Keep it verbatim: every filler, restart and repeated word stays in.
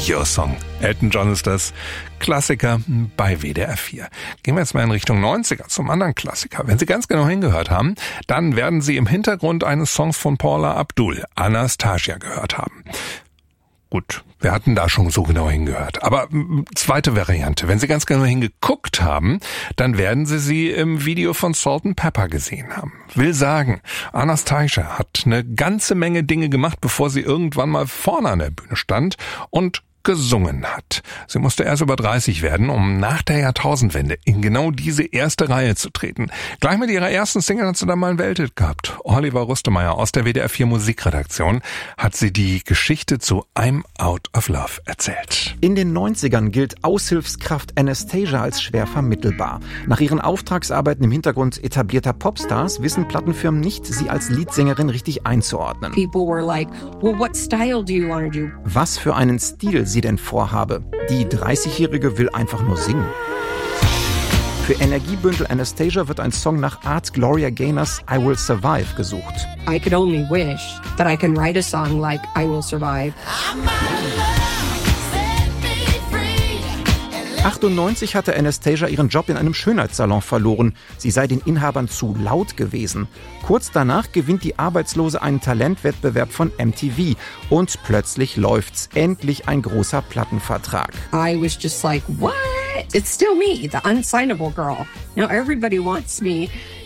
Your Song. Elton John ist das. Klassiker bei W D R vier. Gehen wir jetzt mal in Richtung neunziger zum anderen Klassiker. Wenn Sie ganz genau hingehört haben, dann werden Sie im Hintergrund eines Songs von Paula Abdul, Anastasia, gehört haben. Gut, wir hatten da schon so genau hingehört. Aber zweite Variante, wenn Sie ganz genau hingeguckt haben, dann werden Sie sie im Video von Salt and Pepper gesehen haben. Will sagen, Anastasia hat eine ganze Menge Dinge gemacht, bevor sie irgendwann mal vorne an der Bühne stand und gesungen hat. Sie musste erst über dreißig werden, um nach der Jahrtausendwende in genau diese erste Reihe zu treten. Gleich mit ihrer ersten Single hat sie dann mal einen Welthit gehabt. Oliver Rüstemeyer aus der W D R vier Musikredaktion hat sie die Geschichte zu I'm Out of Love erzählt. In den neunzigern gilt Aushilfskraft Anastasia als schwer vermittelbar. Nach ihren Auftragsarbeiten im Hintergrund etablierter Popstars wissen Plattenfirmen nicht, sie als Leadsängerin richtig einzuordnen. People were like, well, what style do you want to do? Was für einen Stil sie denn vorhabe. Die dreißigjährige will einfach nur singen. Für Energiebündel Anastasia wird ein Song nach Art Gloria Gaynors I Will Survive gesucht. I could only wish that I can write a song like I Will Survive. achtundneunzig hatte Anastasia ihren Job in einem Schönheitssalon verloren. Sie sei den Inhabern zu laut gewesen. Kurz danach gewinnt die Arbeitslose einen Talentwettbewerb von M T V. Und plötzlich läuft's. Endlich ein großer Plattenvertrag. I was just like, what? It's still me, the unsignable girl. Now everybody wants me